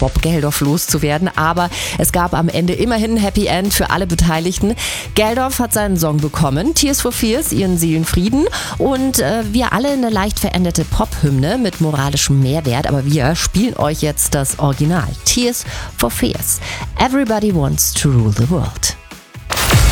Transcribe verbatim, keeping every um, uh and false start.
Bob Geldof loszuwerden, aber es gab am Ende immerhin ein Happy End für alle Beteiligten. Geldof hat seinen Song bekommen, Tears for Fears, ihren Seelenfrieden, und äh, wir alle eine leicht veränderte Pop-Hymne mit moralischem Mehrwert, aber wir spielen euch jetzt das Original, Tears for Fears. Everybody wants to rule the world.